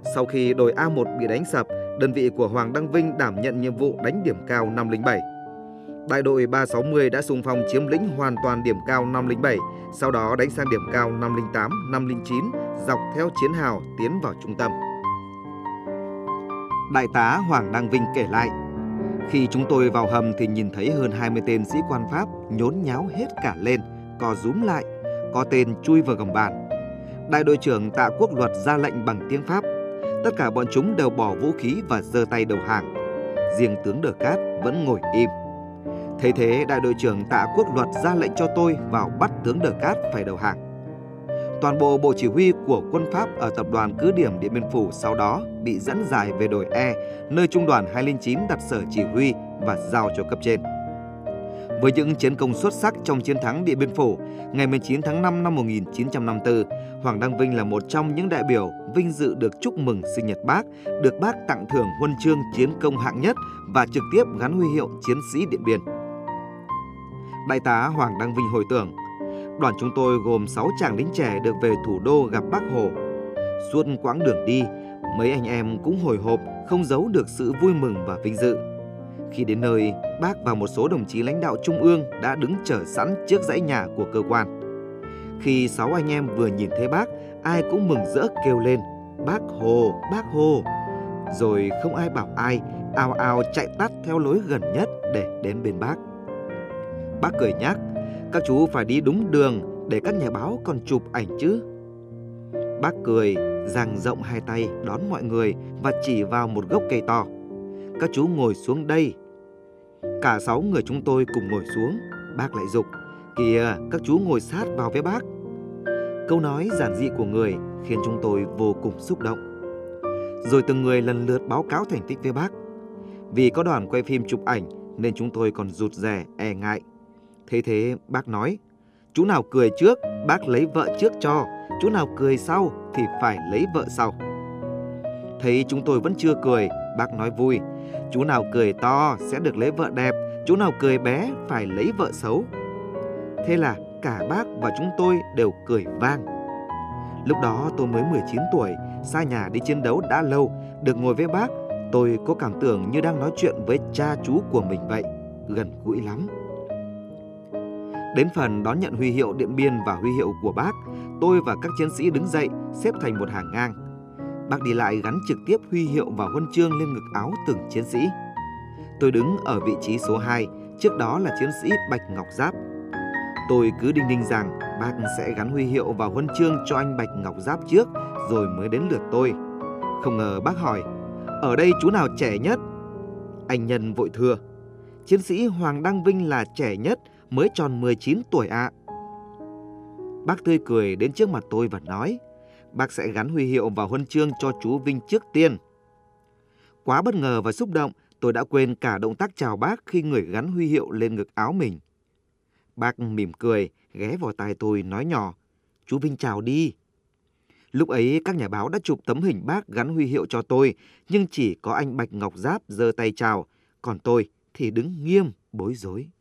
Sau khi đồi A1 bị đánh sập, đơn vị của Hoàng Đăng Vinh đảm nhận nhiệm vụ đánh điểm cao 507. Đại đội 360 đã xung phong chiếm lĩnh hoàn toàn điểm cao 507, sau đó đánh sang điểm cao 508, 509, dọc theo chiến hào tiến vào trung tâm. Đại tá Hoàng Đăng Vinh kể lại, khi chúng tôi vào hầm thì nhìn thấy hơn 20 tên sĩ quan Pháp nhốn nháo hết cả lên, co rúm lại, có tên chui vào gầm bàn. Đại đội trưởng Tạ Quốc Luật ra lệnh bằng tiếng Pháp. Tất cả bọn chúng đều bỏ vũ khí và giơ tay đầu hàng. Riêng tướng Đờ Cát vẫn ngồi im. Thấy thế, đại đội trưởng Tạ Quốc Luật ra lệnh cho tôi vào bắt tướng Đờ Cát phải đầu hàng. Toàn bộ bộ chỉ huy của quân Pháp ở tập đoàn cứ điểm Điện Biên Phủ sau đó bị dẫn giải về đồi E, nơi trung đoàn 209 đặt sở chỉ huy và giao cho cấp trên. Với những chiến công xuất sắc trong chiến thắng Điện Biên Phủ, ngày 19 tháng 5 năm 1954, Hoàng Đăng Vinh là một trong những đại biểu vinh dự được chúc mừng sinh nhật Bác, được Bác tặng thưởng huân chương chiến công hạng nhất và trực tiếp gắn huy hiệu chiến sĩ Điện Biên. Đại tá Hoàng Đăng Vinh hồi tưởng, đoàn chúng tôi gồm 6 chàng lính trẻ được về thủ đô gặp Bác Hồ. Suốt quãng đường đi, mấy anh em cũng hồi hộp, không giấu được sự vui mừng và vinh dự. Khi đến nơi, Bác và một số đồng chí lãnh đạo trung ương đã đứng chờ sẵn trước dãy nhà của cơ quan. Khi 6 anh em vừa nhìn thấy Bác, ai cũng mừng rỡ kêu lên, Bác Hồ, Bác Hồ. Rồi không ai bảo ai, ào ào chạy tắt theo lối gần nhất để đến bên Bác. Bác cười nhắc, các chú phải đi đúng đường để các nhà báo còn chụp ảnh chứ. Bác cười, dang rộng hai tay đón mọi người và chỉ vào một gốc cây to. Các chú ngồi xuống đây. Cả 6 người chúng tôi cùng ngồi xuống. Bác lại giục, kìa các chú ngồi sát vào với Bác. Câu nói giản dị của người khiến chúng tôi vô cùng xúc động. Rồi từng người lần lượt báo cáo thành tích với Bác. Vì có đoàn quay phim chụp ảnh nên chúng tôi còn rụt rè, e ngại. Thế Bác nói, chú nào cười trước, Bác lấy vợ trước cho, chú nào cười sau thì phải lấy vợ sau. Thấy chúng tôi vẫn chưa cười, Bác nói vui, chú nào cười to sẽ được lấy vợ đẹp, chú nào cười bé phải lấy vợ xấu. Thế là cả Bác và chúng tôi đều cười vang. Lúc đó tôi mới 19 tuổi, xa nhà đi chiến đấu đã lâu, được ngồi với Bác, tôi có cảm tưởng như đang nói chuyện với cha chú của mình vậy, gần gũi lắm. Đến phần đón nhận huy hiệu Điện Biên và huy hiệu của Bác, tôi và các chiến sĩ đứng dậy, xếp thành một hàng ngang. Bác đi lại gắn trực tiếp huy hiệu và huân chương lên ngực áo từng chiến sĩ. Tôi đứng ở vị trí số 2, trước đó là chiến sĩ Bạch Ngọc Giáp. Tôi cứ đinh ninh rằng Bác sẽ gắn huy hiệu và huân chương cho anh Bạch Ngọc Giáp trước, rồi mới đến lượt tôi. Không ngờ Bác hỏi, ở đây chú nào trẻ nhất? Anh Nhân vội thưa, chiến sĩ Hoàng Đăng Vinh là trẻ nhất, mới tròn 19 tuổi ạ. Bác tươi cười đến trước mặt tôi và nói, Bác sẽ gắn huy hiệu và huân chương cho chú Vinh trước tiên. Quá bất ngờ và xúc động, tôi đã quên cả động tác chào Bác khi người gắn huy hiệu lên ngực áo mình. Bác mỉm cười, ghé vào tai tôi nói nhỏ, chú Vinh chào đi. Lúc ấy các nhà báo đã chụp tấm hình Bác gắn huy hiệu cho tôi, nhưng chỉ có anh Bạch Ngọc Giáp giơ tay chào, còn tôi thì đứng nghiêm bối rối.